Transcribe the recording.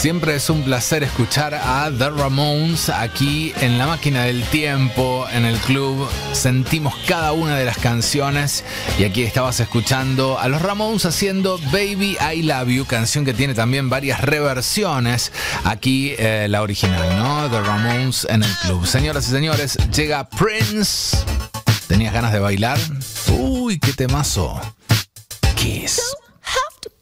Siempre es un placer escuchar a The Ramones aquí en la máquina del tiempo, en el club. Sentimos cada una de las canciones y aquí estabas escuchando a los Ramones haciendo Baby I Love You, canción que tiene también varias reversiones. Aquí la original, ¿no? The Ramones en el club. Señoras y señores, llega Prince. ¿Tenías ganas de bailar? Uy, qué temazo. Kiss.